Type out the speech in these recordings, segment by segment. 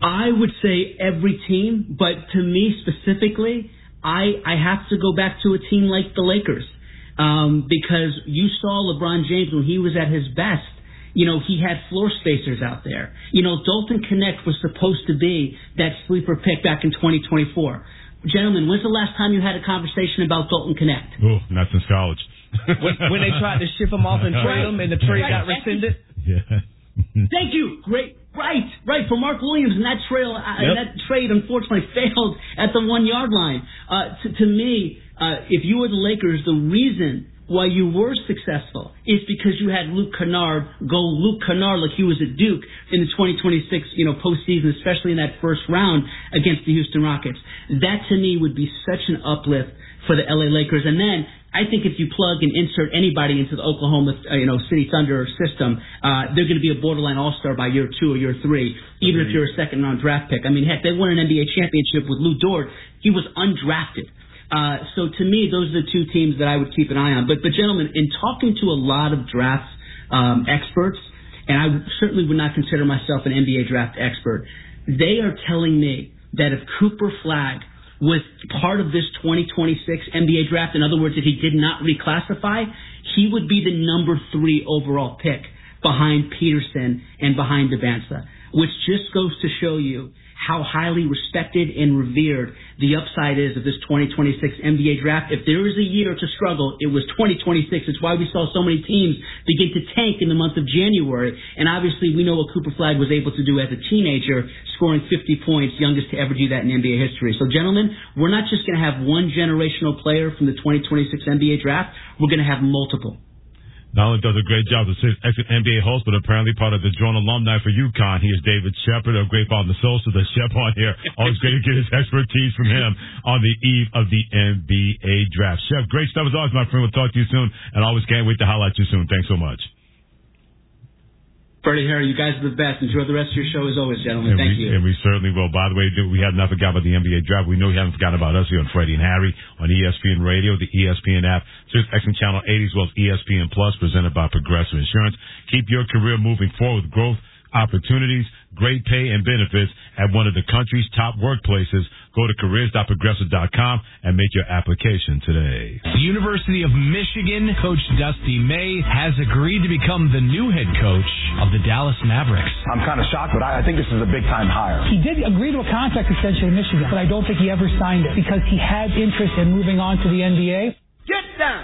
I would say every team, but to me specifically, I have to go back to a team like the Lakers because you saw LeBron James when he was at his best. He had floor spacers out there. Dalton Knecht was supposed to be that sleeper pick back in 2024. Gentlemen, when's the last time you had a conversation about Dalton Knecht? Oh, not since college. when they tried to ship him off and trade him, and the trade got rescinded? Yeah. Thank you. Great. Right. For Mark Williams, and that trade unfortunately failed at the 1 yard line. To me, if you were the Lakers, the reason why you were successful is because you had Luke Kennard go Luke Kennard like he was at Duke in the 2026 postseason, especially in that first round against the Houston Rockets. That to me would be such an uplift for the LA Lakers. And then I think if you plug and insert anybody into the Oklahoma City Thunder system, they're going to be a borderline all-star by year 2 or year 3, even if you're a second-round draft pick. I mean, heck, they won an NBA championship with Lou Dort. He was undrafted. So to me, those are the two teams that I would keep an eye on. But gentlemen, in talking to a lot of draft experts, and I certainly would not consider myself an NBA draft expert, they are telling me that if Cooper Flagg was part of this 2026 NBA draft, in other words, if he did not reclassify, he would be the number 3 overall pick behind Peterson and behind Devanza, which just goes to show you how highly respected and revered the upside is of this 2026 NBA draft. If there is a year to struggle, it was 2026. It's why we saw so many teams begin to tank in the month of January. And obviously, we know what Cooper Flagg was able to do as a teenager, scoring 50 points, youngest to ever do that in NBA history. So, gentlemen, we're not just going to have one generational player from the 2026 NBA draft. We're going to have multiple. Not only does a great job as an NBA host, but apparently part of the Drone alumni for UConn. He is David Shepard of Great Father Soul, so the Shep on here. Always great to get his expertise from him on the eve of the NBA draft. Shep, great stuff as always, my friend. We'll talk to you soon, and always can't wait to highlight you soon. Thanks so much. Freddie, Harry, you guys are the best. Enjoy the rest of your show as always, gentlemen. Thank you. And we certainly will. By the way, we have not forgotten about the NBA draft. We know you haven't forgotten about us here on Freddie and Harry on ESPN Radio, the ESPN app, X and Channel 80, as well as ESPN Plus, presented by Progressive Insurance. Keep your career moving forward with growth, opportunities, great pay, and benefits at one of the country's top workplaces. Go to careers.progressive.com and make your application today. The University of Michigan coach Dusty May has agreed to become the new head coach of the Dallas Mavericks. I'm kind of shocked, but I think this is a big-time hire. He did agree to a contract extension in Michigan, but I don't think he ever signed it because he had interest in moving on to the NBA. Get down!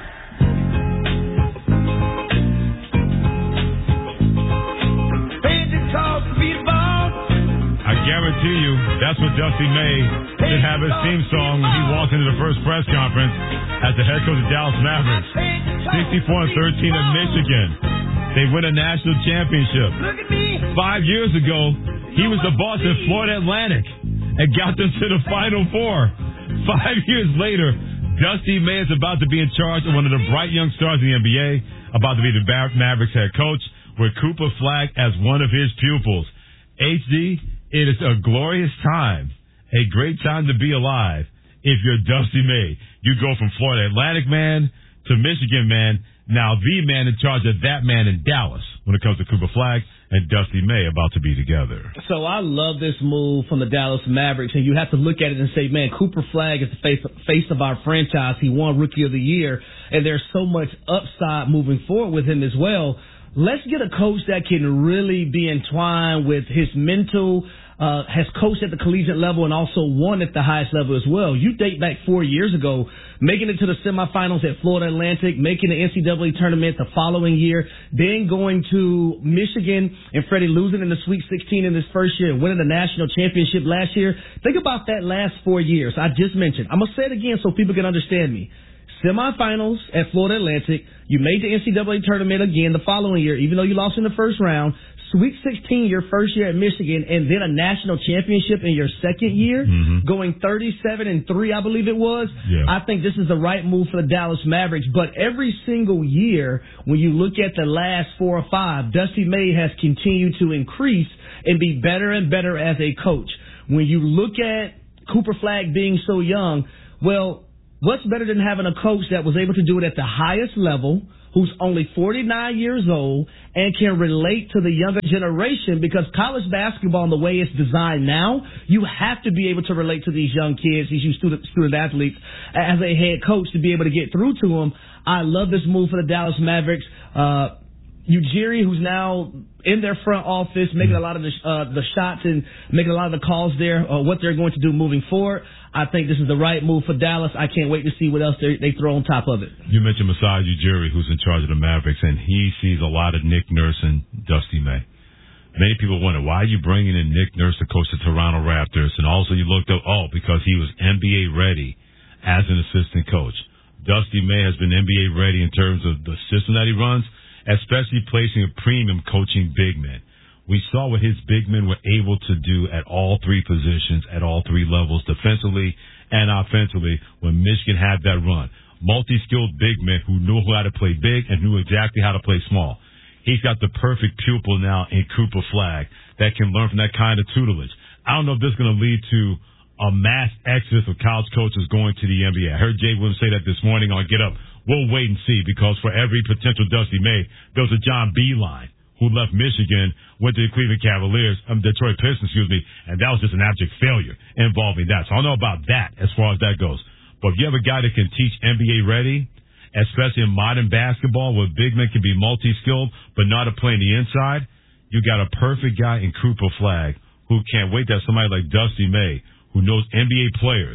I guarantee you, that's what Dusty May should have his theme song when he walked into the first press conference as the head coach of the Dallas Mavericks. 64-13 at Michigan. They win a national championship. 5 years ago, he was the boss at Florida Atlantic and got them to the Final Four. 5 years later, Dusty May is about to be in charge of one of the bright young stars in the NBA, about to be the Mavericks head coach, with Cooper Flagg as one of his pupils. HD, it is a glorious time, a great time to be alive if you're Dusty May. You go from Florida Atlantic man to Michigan man, now the man in charge of that man in Dallas when it comes to Cooper Flagg and Dusty May about to be together. So I love this move from the Dallas Mavericks, and you have to look at it and say, man, Cooper Flagg is the face of our franchise. He won Rookie of the Year, and there's so much upside moving forward with him as well. Let's get a coach that can really be entwined with his mental, has coached at the collegiate level and also won at the highest level as well. You date back 4 years ago, making it to the semifinals at Florida Atlantic, making the NCAA tournament the following year, then going to Michigan and Freddie losing in the Sweet 16 in his first year, winning the national championship last year. Think about that last 4 years I just mentioned. I'm going to say it again so people can understand me. Semifinals at Florida Atlantic. You made the NCAA tournament again the following year, even though you lost in the first round. Sweet 16 your first year at Michigan, and then a national championship in your second year, going 37-3, I believe it was. Yeah. I think this is the right move for the Dallas Mavericks. But every single year, when you look at the last 4 or 5, Dusty May has continued to increase and be better and better as a coach. When you look at Cooper Flagg being so young, well, what's better than having a coach that was able to do it at the highest level, who's only 49 years old and can relate to the younger generation, because college basketball and the way it's designed now, you have to be able to relate to these young kids, these student athletes, as a head coach to be able to get through to them. I love this move for the Dallas Mavericks. Ujiri, who's now in their front office, making a lot of the shots and making a lot of the calls there, what they're going to do moving forward. I think this is the right move for Dallas. I can't wait to see what else they throw on top of it. You mentioned Masai Ujiri, who's in charge of the Mavericks, and he sees a lot of Nick Nurse and Dusty May. Many people wonder, why are you bringing in Nick Nurse to coach the Toronto Raptors? And also you looked up, because he was NBA ready as an assistant coach. Dusty May has been NBA ready in terms of the system that he runs, especially placing a premium coaching big men. We saw what his big men were able to do at all three positions, at all three levels, defensively and offensively, when Michigan had that run. Multi-skilled big men who knew how to play big and knew exactly how to play small. He's got the perfect pupil now in Cooper Flagg that can learn from that kind of tutelage. I don't know if this is going to lead to a mass exodus of college coaches going to the NBA. I heard Jay Williams say that this morning on Get Up. We'll wait and see, because for every potential Dusty May, there was a John Beilein who left Michigan, went to the Cleveland Cavaliers, Detroit Pistons, and that was just an abject failure involving that. So I don't know about that as far as that goes. But if you have a guy that can teach NBA ready, especially in modern basketball where big men can be multi-skilled but not to play on the inside, you got a perfect guy in Cooper Flagg who can't wait to have somebody like Dusty May who knows NBA players,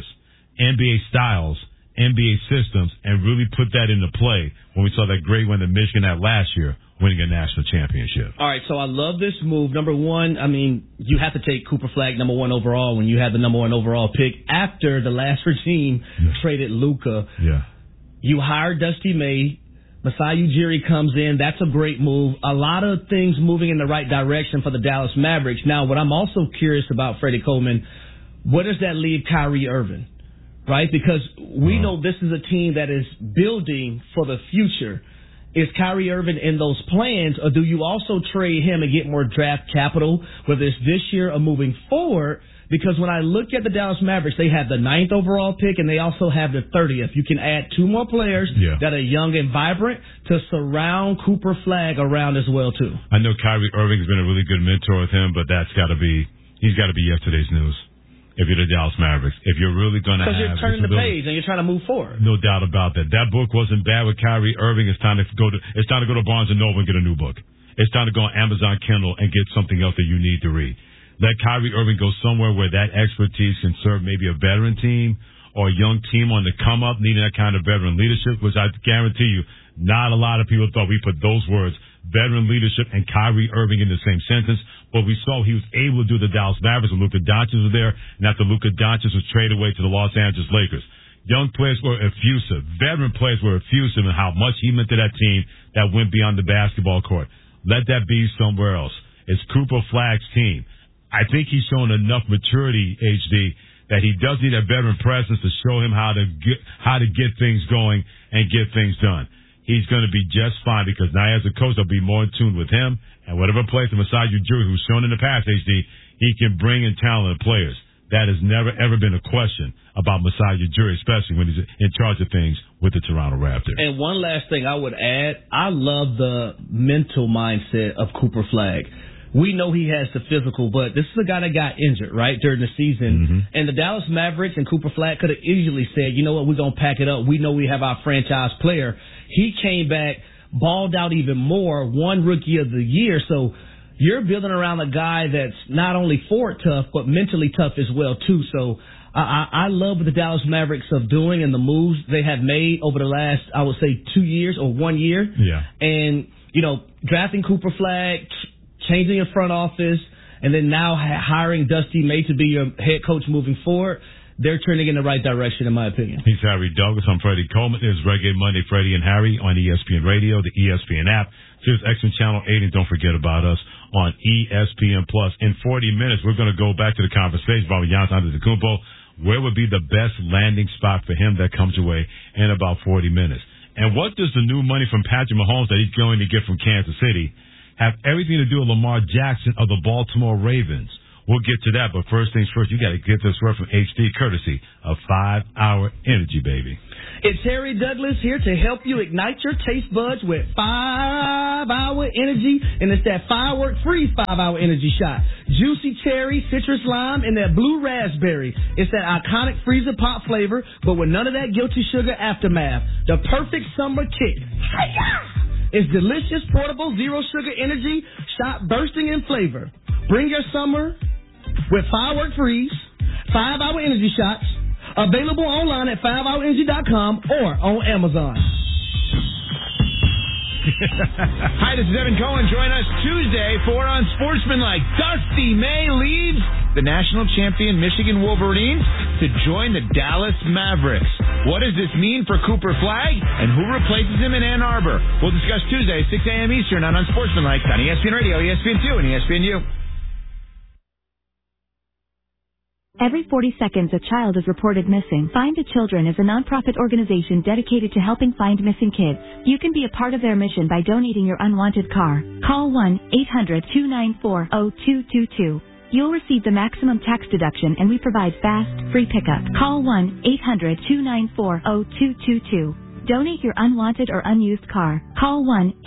NBA styles, NBA systems, and really put that into play when we saw that great win that Michigan had last year, winning a national championship. All right, so I love this move. Number one, you have to take Cooper Flagg number one overall when you had the number one overall pick after the last regime traded Luka. Yeah. You hired Dusty May. Masai Ujiri comes in. That's a great move. A lot of things moving in the right direction for the Dallas Mavericks. Now, what I'm also curious about, Freddie Coleman, where does that leave Kyrie Irving? Right? Because we know this is a team that is building for the future. Is Kyrie Irving in those plans, or do you also trade him and get more draft capital, whether it's this year or moving forward? Because when I look at the Dallas Mavericks, they have the 9th overall pick, and they also have the 30th. You can add 2 more players that are young and vibrant to surround Cooper Flagg around as well, too. I know Kyrie Irving's been a really good mentor with him, but he's got to be yesterday's news. If you're the Dallas Mavericks, if you're really going to have... Because you're turning the page and you're trying to move forward. No doubt about that. That book wasn't bad with Kyrie Irving. It's time to go to Barnes & Noble and get a new book. It's time to go on Amazon Kindle and get something else that you need to read. Let Kyrie Irving go somewhere where that expertise can serve maybe a veteran team or a young team on the come up, needing that kind of veteran leadership, which I guarantee you, not a lot of people thought we put those words, veteran leadership and Kyrie Irving, in the same sentence. But we saw he was able to do the Dallas Mavericks when Luka Doncic was there, and after Luka Doncic was traded away to the Los Angeles Lakers. Young players were effusive. Veteran players were effusive in how much he meant to that team that went beyond the basketball court. Let that be somewhere else. It's Cooper Flagg's team. I think he's shown enough maturity, HD, that he does need a veteran presence to show him how to get things going and get things done. He's going to be just fine, because now as a coach, I'll be more in tune with him, and whatever plays the Masai Ujiri, who's shown in the past, HD, he can bring in talented players. That has never, ever been a question about Masai Ujiri, especially when he's in charge of things with the Toronto Raptors. And one last thing I would add, I love the mental mindset of Cooper Flagg. We know he has the physical, but this is a guy that got injured, right, during the season. And the Dallas Mavericks and Cooper Flagg could have easily said, you know what, we're going to pack it up. We know we have our franchise player. He came back, balled out even more, won Rookie of the Year. So you're building around a guy that's not only forward tough, but mentally tough as well, too. So I love what the Dallas Mavericks are doing and the moves they have made over the last, I would say, 2 years or 1 year. Yeah. And, drafting Cooper Flagg, changing your front office, and then now hiring Dusty May to be your head coach moving forward. They're turning in the right direction, in my opinion. He's Harry Douglas. I'm Freddie Coleman. It's Reggae Monday, Freddie and Harry on ESPN Radio, the ESPN app. Choose X and Channel 8, and don't forget about us on ESPN+. In 40 minutes, we're going to go back to the conversation about Giannis Antetokounmpo. Where would be the best landing spot for him that comes your way in about 40 minutes? And what does the new money from Patrick Mahomes that he's going to get from Kansas City have everything to do with Lamar Jackson of the Baltimore Ravens? We'll get to that, but first things first, you got to get this word from HD, courtesy of 5-Hour Energy, baby. It's Harry Douglas here to help you ignite your taste buds with 5-Hour Energy, and it's that firework free 5-Hour Energy shot. Juicy cherry, citrus lime, and that blue raspberry. It's that iconic freezer pop flavor, but with none of that guilty sugar aftermath. The perfect summer kick. It's delicious, portable, zero sugar energy shot bursting in flavor. Bring your summer with firework freeze, 5-Hour Energy shots. Available online at 5hourenergy.com or on Amazon. Hi, this is Evan Cohen. Join us Tuesday for Unsportsmanlike. Dusty May leads the national champion Michigan Wolverines to join the Dallas Mavericks. What does this mean for Cooper Flagg, and who replaces him in Ann Arbor? We'll discuss Tuesday, 6 a.m. Eastern on Unsportsmanlike on ESPN Radio, ESPN2, and ESPNU. Every 40 seconds, a child is reported missing. Find the Children is a nonprofit organization dedicated to helping find missing kids. You can be a part of their mission by donating your unwanted car. Call 1-800-294-0222. You'll receive the maximum tax deduction, and we provide fast, free pickup. Call 1-800-294-0222. Donate your unwanted or unused car. Call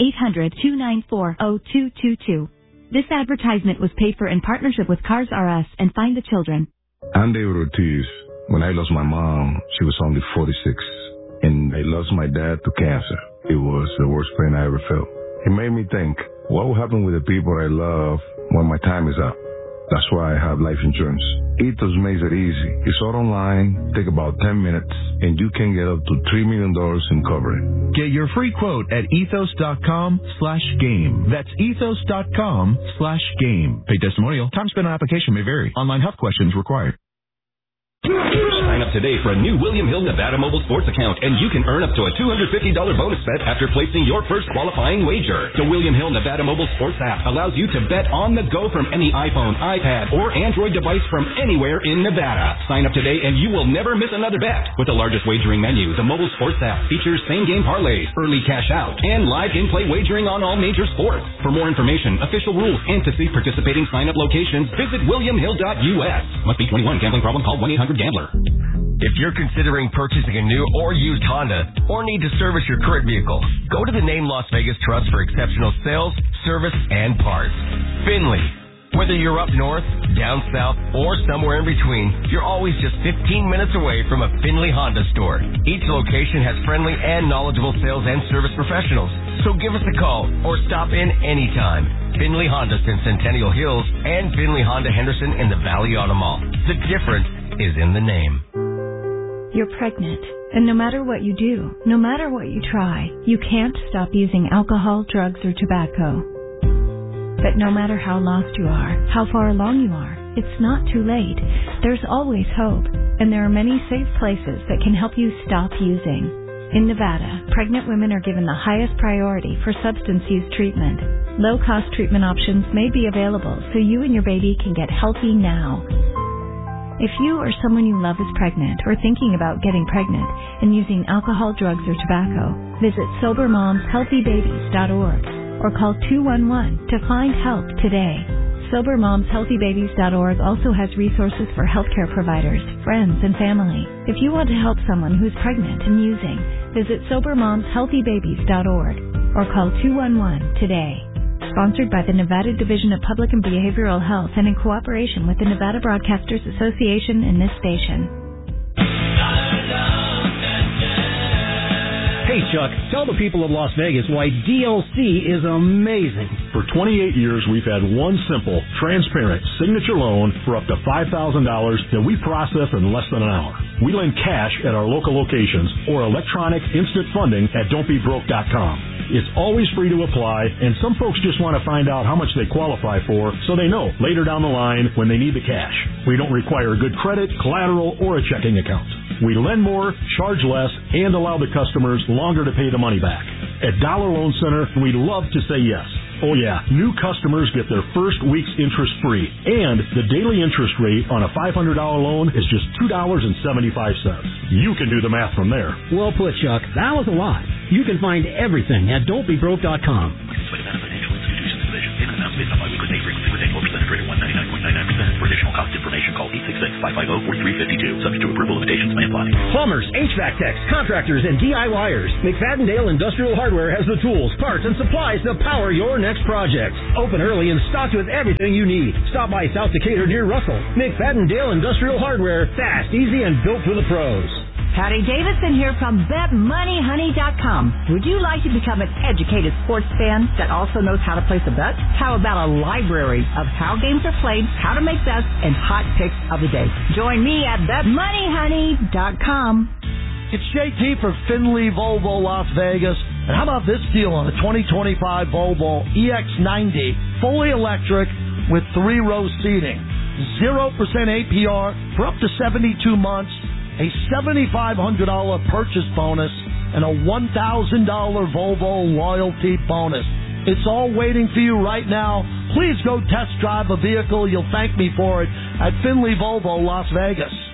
1-800-294-0222. This advertisement was paid for in partnership with Cars R Us and Find the Children. I'm David Ortiz. When I lost my mom, she was only 46, and I lost my dad to cancer. It was the worst pain I ever felt. It made me think, what will happen with the people I love when my time is up? That's why I have life insurance. Ethos makes it easy. It's all online, take about 10 minutes, and you can get up to $3 million in coverage. Get your free quote at ethos.com/game. That's ethos.com/game. Pay testimonial. Time spent on application may vary. Online health questions required. Sign up today for a new William Hill Nevada mobile sports account, and you can earn up to a $250 bonus bet after placing your first qualifying wager. The William Hill Nevada mobile sports app allows you to bet on the go from any iPhone, iPad, or Android device from anywhere in Nevada. Sign up today and you will never miss another bet. With the largest wagering menu, the mobile sports app features same-game parlays, early cash out, and live in-play wagering on all major sports. For more information, official rules, and to see participating sign-up locations, visit williamhill.us. Must be 21. Gambling problem? Call 1-800-GAMBLER. If you're considering purchasing a new or used Honda or need to service your current vehicle, go to the name Las Vegas Trust for exceptional sales, service, and parts. Finley. Whether you're up north, down south, or somewhere in between, you're always just 15 minutes away from a Finley Honda store. Each location has friendly and knowledgeable sales and service professionals. So give us a call or stop in anytime. Finley Honda in Centennial Hills and Finley Honda Henderson in the Valley Auto Mall. The difference is in the name. You're pregnant, and no matter what you do, no matter what you try, you can't stop using alcohol, drugs, or tobacco. But no matter how lost you are, how far along you are, it's not too late. There's always hope, and there are many safe places that can help you stop using. In Nevada, pregnant women are given the highest priority for substance use treatment. Low-cost treatment options may be available so you and your baby can get healthy now. If you or someone you love is pregnant or thinking about getting pregnant and using alcohol, drugs, or tobacco, visit SoberMomsHealthyBabies.org or call 211 to find help today. SoberMomsHealthyBabies.org also has resources for healthcare providers, friends, and family. If you want to help someone who's pregnant and using, visit SoberMomsHealthyBabies.org or call 211 today. Sponsored by the Nevada Division of Public and Behavioral Health and in cooperation with the Nevada Broadcasters Association and this station. Hey, Chuck, tell the people of Las Vegas why DLC is amazing. For 28 years, we've had one simple, transparent signature loan for up to $5,000 that we process in less than an hour. We lend cash at our local locations or electronic instant funding at don'tbebroke.com. It's always free to apply, and some folks just want to find out how much they qualify for so they know later down the line when they need the cash. We don't require good credit, collateral, or a checking account. We lend more, charge less, and allow the customers longer to pay the money back. At Dollar Loan Center, we love to say yes. Oh yeah, new customers get their first week's interest free, and the daily interest rate on a $500 loan is just $2.75. You can do the math from there. Well put, Chuck. That was a lot. You can find everything at don'tbebroke.com. 550-4352. Subject to approval. Limitations may apply. Plumbers, HVAC techs, contractors, and DIYers. McFadden-Dale Industrial Hardware has the tools, parts, and supplies to power your next project. Open early and stocked with everything you need. Stop by South Decatur near Russell. McFadden-Dale Industrial Hardware. Fast, easy, and built for the pros. Patty Davidson here from BetMoneyHoney.com. Would you like to become an educated sports fan that also knows how to place a bet? How about a library of how games are played, how to make bets, and hot picks of the day? Join me at BetMoneyHoney.com. It's JT for Finley Volvo Las Vegas. And how about this deal on a 2025 Volvo EX90, fully electric with 3-row seating. 0% APR for up to 72 months. A $7,500 purchase bonus, and a $1,000 Volvo loyalty bonus. It's all waiting for you right now. Please go test drive a vehicle. You'll thank me for it at Finley Volvo, Las Vegas.